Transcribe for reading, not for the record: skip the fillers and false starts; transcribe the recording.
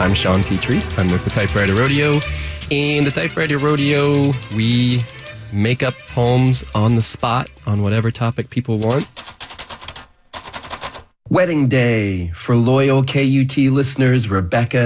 I'm Sean Petrie. I'm with the Typewriter Rodeo. In the Typewriter Rodeo, we make up poems on the spot on whatever topic people want. Wedding Day for loyal KUT listeners Rebecca